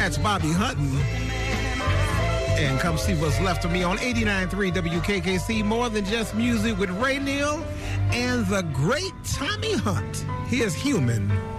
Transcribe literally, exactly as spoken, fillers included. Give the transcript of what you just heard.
That's Bobby Hutton. And come see what's left of me on eighty-nine point three W K K C. More Than Just Music with Ray Neal and the great Tommy Hunt. He is human.